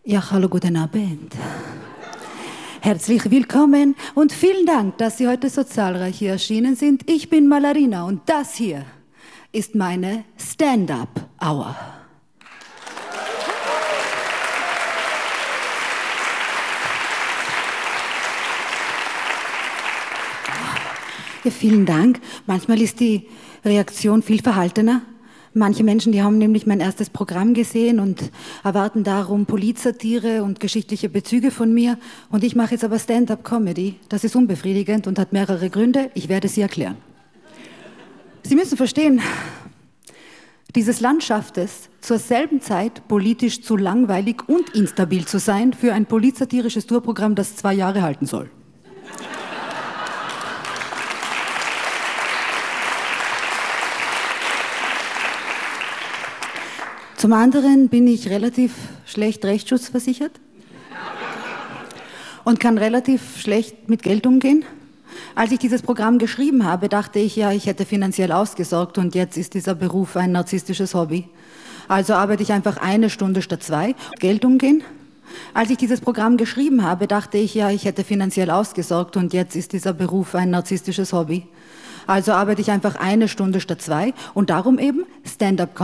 Ja, hallo, guten Abend. Herzlich willkommen und vielen Dank, dass Sie heute so zahlreich hier erschienen sind. Ich bin Malarina und das hier ist meine Stand-Up-Hour. Ja, vielen Dank. Manchmal ist die Reaktion viel verhaltener. Manche Menschen, die haben nämlich mein erstes Programm gesehen und erwarten darum Polizsatire und geschichtliche Bezüge von mir. Und ich mache jetzt aber Stand-up-Comedy. Das ist unbefriedigend und hat mehrere Gründe. Ich werde sie erklären. Sie müssen verstehen, dieses Land schafft es, zur selben Zeit politisch zu langweilig und instabil zu sein für ein polizsatirisches Tourprogramm, das 2 Jahre halten soll. Zum anderen bin ich relativ schlecht rechtsschutzversichert und kann relativ schlecht mit Geld umgehen. Als ich dieses Programm geschrieben habe, dachte ich, ja, ich hätte finanziell ausgesorgt und jetzt ist dieser Beruf ein narzisstisches Hobby. Also arbeite ich einfach 1 Stunde statt 2. Geld umgehen. Als ich dieses Programm geschrieben habe, dachte ich, ja, ich hätte finanziell ausgesorgt und jetzt ist dieser Beruf ein narzisstisches Hobby. Also arbeite ich einfach 1 Stunde statt 2 und darum eben Stand-up-Comedy.